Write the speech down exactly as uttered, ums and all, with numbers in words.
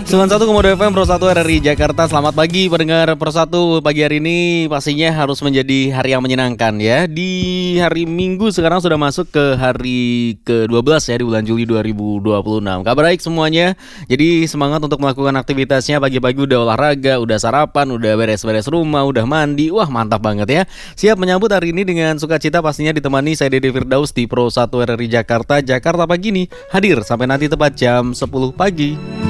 sembilan puluh satu koma dua F M Pro satu R R I Jakarta. Selamat pagi pendengar Pro satu. Pagi hari ini pastinya harus menjadi hari yang menyenangkan ya. Di hari Minggu sekarang sudah masuk ke hari ke dua belas ya di bulan Juli dua ribu dua puluh enam. Kabar baik semuanya. Jadi semangat untuk melakukan aktivitasnya. Pagi-pagi udah olahraga, udah sarapan, udah beres-beres rumah, udah mandi. Wah, mantap banget ya. Siap menyambut hari ini dengan sukacita, pastinya ditemani saya Dede Firdaus di Pro satu R R I Jakarta. Jakarta pagi ini hadir sampai nanti tepat jam sepuluh pagi.